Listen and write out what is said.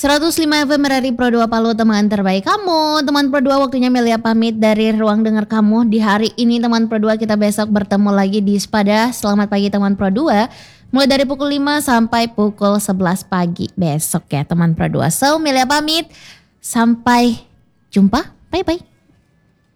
105 FM RRI Pro 2 Palu, teman terbaik kamu. Teman Pro 2, waktunya Melia pamit dari ruang dengar kamu di hari ini. Teman Pro 2, kita besok bertemu lagi di Spada. Selamat pagi teman Pro 2. Mulai dari pukul 5 sampai pukul 11 pagi besok ya teman Pro 2. So Melia pamit. Sampai jumpa. Bye bye.